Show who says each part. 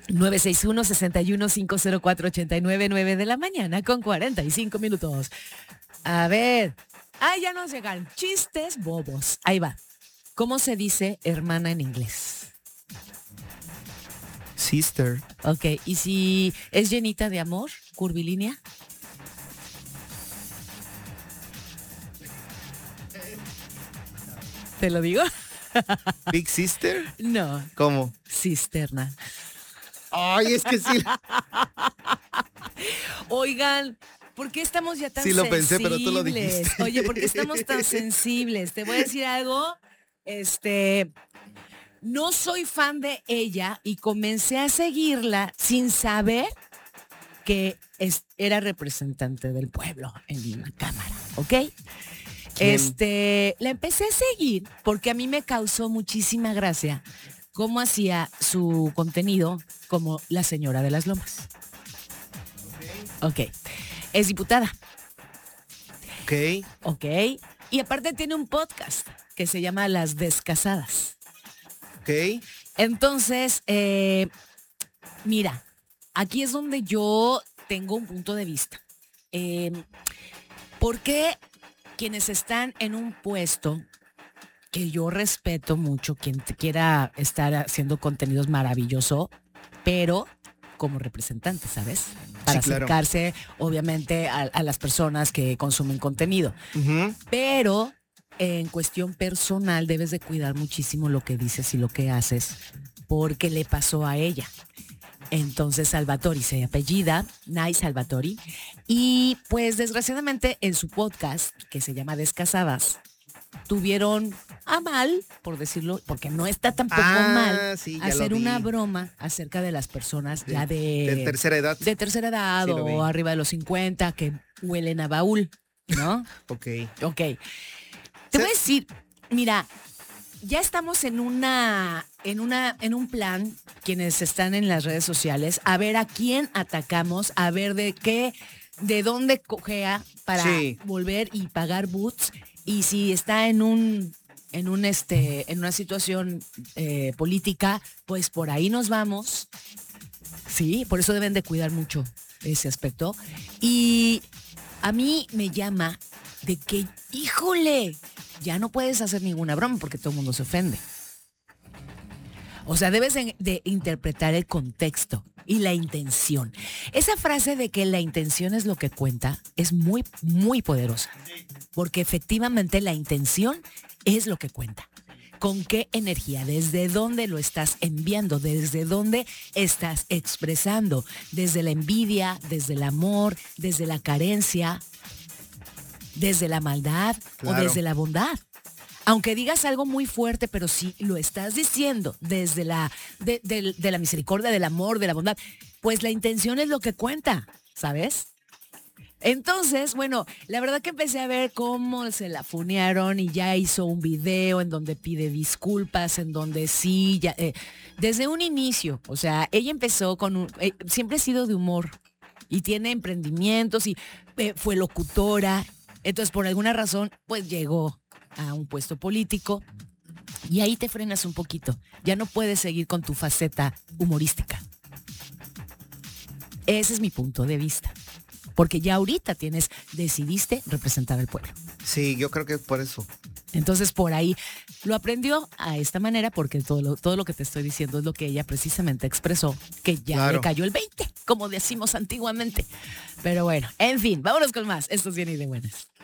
Speaker 1: 961-61-504-89, 9 de la mañana con 45 minutos. A ver. Ya nos llegan chistes bobos. Ahí va. ¿Cómo se dice hermana en inglés?
Speaker 2: Sister.
Speaker 1: Ok, ¿y si es llenita de amor, curvilínea? ¿Te lo digo?
Speaker 2: Big Sister.
Speaker 1: No,
Speaker 2: ¿Cómo?
Speaker 1: cisterna.
Speaker 2: Ay, es que sí.
Speaker 1: Oigan, ¿por qué estamos ya tan
Speaker 2: Sí
Speaker 1: sensibles?
Speaker 2: lo pensé, pero tú lo dijiste.
Speaker 1: Oye, ¿por qué estamos tan sensibles? Te voy a decir algo. No soy fan de ella y comencé a seguirla sin saber que era representante del pueblo en la cámara, ¿ok?
Speaker 2: ¿Quién?
Speaker 1: La empecé a seguir porque a mí me causó muchísima gracia cómo hacía su contenido como la señora de las lomas. Ok. Es diputada.
Speaker 2: Ok.
Speaker 1: Ok. Y aparte tiene un podcast que se llama Las Descasadas.
Speaker 2: Ok.
Speaker 1: Entonces, mira, aquí es donde yo tengo un punto de vista. ¿Por qué quienes están en un puesto que yo respeto mucho, quien quiera estar haciendo contenidos maravilloso, pero como representante, ¿sabes? Para
Speaker 2: Sí, claro.
Speaker 1: acercarse, obviamente, a las personas que consumen contenido.
Speaker 2: Ujú.
Speaker 1: Pero en cuestión personal debes de cuidar muchísimo lo que dices y lo que haces, porque le pasó a ella. Entonces Salvatori se apellida, Nay Salvatori, y pues desgraciadamente en su podcast, que se llama Descasadas, tuvieron a mal, por decirlo, porque no está tampoco mal,
Speaker 2: Sí, ya
Speaker 1: hacer
Speaker 2: lo vi.
Speaker 1: una broma acerca de las personas ya
Speaker 2: de tercera edad.
Speaker 1: de tercera edad
Speaker 2: Sí, lo vi.
Speaker 1: o arriba de los 50 que huelen a baúl, ¿no?
Speaker 2: Ok.
Speaker 1: Ok. Te voy a decir, mira, ya estamos en un plan, quienes están en las redes sociales, a ver a quién atacamos, a ver de dónde cojea para volver y pagar boots. Y si está en una situación política, pues por ahí nos vamos. Sí, por eso deben de cuidar mucho ese aspecto. Y a mí me llama de que, híjole, ya no puedes hacer ninguna broma porque todo el mundo se ofende. O sea, debes de interpretar el contexto y la intención. Esa frase de que la intención es lo que cuenta es muy, muy poderosa. Porque efectivamente la intención es lo que cuenta. ¿Con qué energía? ¿Desde dónde lo estás enviando? ¿Desde dónde estás expresando? ¿Desde la envidia? ¿Desde el amor? ¿Desde la carencia? ¿Desde la maldad?
Speaker 2: Claro.
Speaker 1: ¿O desde la bondad? Aunque digas algo muy fuerte, pero si lo estás diciendo desde de la misericordia, del amor, de la bondad, pues la intención es lo que cuenta, ¿sabes? Entonces, bueno, la verdad que empecé a ver cómo se la funearon y ya hizo un video en donde pide disculpas, en donde sí, ya, desde un inicio, o sea, ella empezó siempre ha sido de humor y tiene emprendimientos y fue locutora, entonces por alguna razón, pues llegó a un puesto político y ahí te frenas un poquito, ya no puedes seguir con tu faceta humorística. Ese es mi punto de vista. Porque ya ahorita decidiste representar al pueblo.
Speaker 2: Sí, yo creo que es por eso.
Speaker 1: Entonces por ahí lo aprendió a esta manera porque todo lo que te estoy diciendo es lo que ella precisamente expresó, que ya le cayó el 20, como decimos antiguamente. Pero bueno, en fin, vámonos con más. Esto es bien y de buenas.